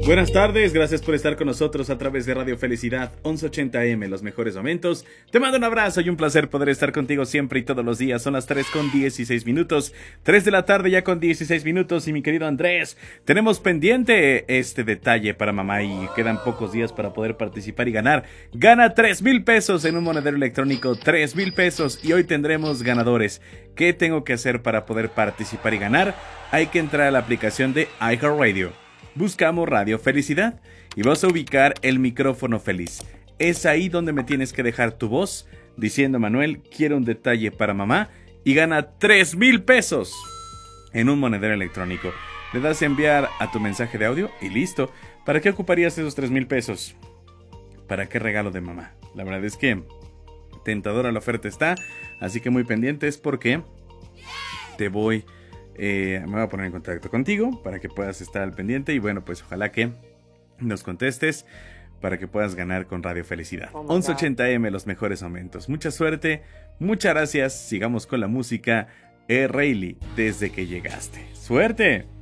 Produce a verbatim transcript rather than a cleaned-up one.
Buenas tardes, gracias por estar con nosotros a través de Radio Felicidad once ochenta A M, los mejores momentos. Te mando un abrazo y un placer poder estar contigo siempre y todos los días. Son las tres con dieciséis minutos, tres de la tarde ya con dieciséis minutos. Y mi querido Andrés, tenemos pendiente este detalle para mamá y quedan pocos días para poder participar y ganar. Gana tres mil pesos en un monedero electrónico, tres mil pesos, y hoy tendremos ganadores. ¿Qué tengo que hacer para poder participar y ganar? Hay que entrar a la aplicación de iHeartRadio. Buscamos Radio Felicidad y vas a ubicar el micrófono feliz. Es ahí donde me tienes que dejar tu voz diciendo: Manuel, quiero un detalle para mamá, y gana tres mil pesos en un monedero electrónico. Le das a enviar a tu mensaje de audio y listo. ¿Para qué ocuparías esos tres mil pesos? ¿Para qué regalo de mamá? La verdad es que tentadora la oferta está, así que muy pendientes porque te voy... Eh, me voy a poner en contacto contigo para que puedas estar al pendiente y bueno, pues ojalá que nos contestes para que puedas ganar con Radio Felicidad. Oh once ochenta A M, los mejores momentos. Mucha suerte, muchas gracias. Sigamos con la música. Eh, Rayleigh, desde que llegaste. ¡Suerte!